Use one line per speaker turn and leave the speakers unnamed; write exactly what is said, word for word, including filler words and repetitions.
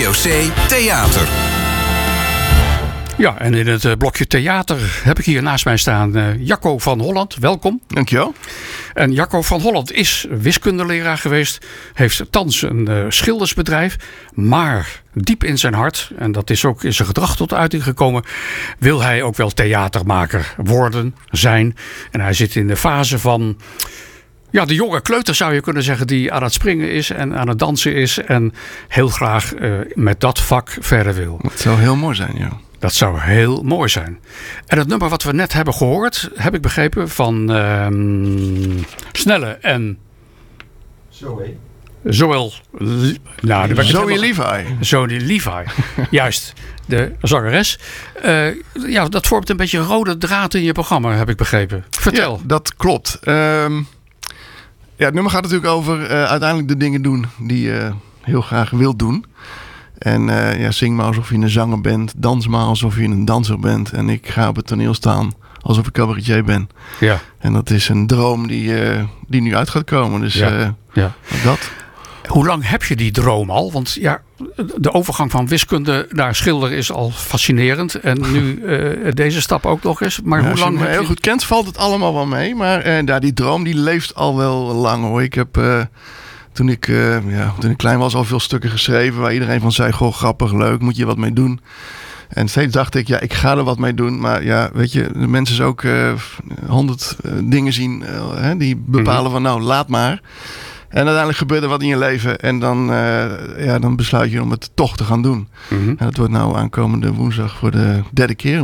V O C Theater.
Ja, en in het uh, blokje theater heb ik hier naast mij staan uh, Jacco van Holland. Welkom.
Dankjewel.
En Jacco van Holland is wiskundeleraar geweest. Heeft thans een uh, schildersbedrijf. Maar diep in zijn hart, en dat is ook in zijn gedrag tot uiting gekomen, wil hij ook wel theatermaker worden, zijn. En hij zit in de fase van... Ja, de jonge kleuter zou je kunnen zeggen, die aan het springen is en aan het dansen is. En heel graag uh, met dat vak verder wil.
Dat zou heel mooi zijn, ja.
Dat zou heel mooi zijn. En het nummer wat we net hebben gehoord, heb ik begrepen, van uh, Snelle en
Zoe.
Zoel. Nou, de
Zoe Levi.
Zoe Levi. Juist, de zangeres. Uh, ja, dat vormt een beetje een rode draad in je programma, heb ik begrepen. Vertel.
Ja, dat klopt. Um, ja, het nummer gaat natuurlijk over uh, uiteindelijk de dingen doen die je heel graag wilt doen. En uh, ja, zing maar alsof je een zanger bent. Dans maar alsof je een danser bent. En ik ga op het toneel staan alsof ik cabaretier ben.
Ja. En
dat is een droom die, uh, die nu uit gaat komen. Dus ja. Uh,
ja.
dat.
Hoe lang heb je die droom al? Want ja, de overgang van wiskunde naar schilder is al fascinerend. En nu uh, deze stap ook nog eens. Maar
ja,
hoe lang
als je me
heb
heel
je...
goed kent, valt het allemaal wel mee. Maar uh, ja, die droom die leeft al wel lang hoor. Ik heb... Uh, Toen ik, uh, ja, toen ik klein was al veel stukken geschreven waar iedereen van zei, goh, grappig, leuk, moet je wat mee doen. En steeds dacht ik, ja, ik ga er wat mee doen. Maar ja, weet je, de mensen is ook honderd uh, uh, dingen zien uh, hè, die bepalen mm-hmm. van nou, laat maar. En uiteindelijk gebeurt er wat in je leven en dan, uh, ja, dan besluit je om het toch te gaan doen. Mm-hmm. En dat wordt nou aankomende woensdag voor de derde keer.